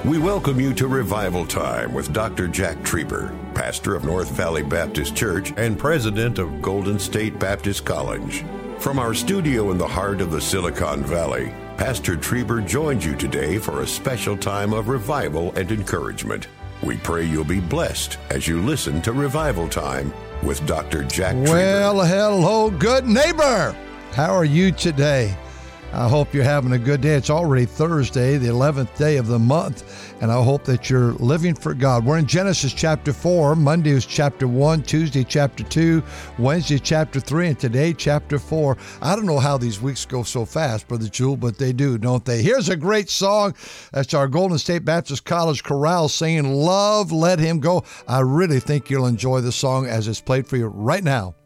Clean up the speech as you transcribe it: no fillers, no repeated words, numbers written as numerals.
We welcome you to Revival Time with Dr. Jack Trieber, pastor of North Valley Baptist Church and president of Golden State Baptist College. From our studio in the heart of the Silicon Valley, Pastor Trieber joins you today for a special time of revival and encouragement. We pray you'll be blessed as you listen to Revival Time with Dr. Jack Trieber. Well, hello, good neighbor. How are you today? I hope you're having a good day. It's already Thursday, the 11th day of the month, and I hope that you're living for God. We're in Genesis chapter 4. Monday is chapter 1, Tuesday chapter 2, Wednesday chapter 3, and today chapter 4. I don't know how these weeks go so fast, Brother Jewel, but they do, don't they? Here's a great song. That's our Golden State Baptist College chorale singing, "Love, Let Him Go." I really think you'll enjoy the song as it's played for you right now.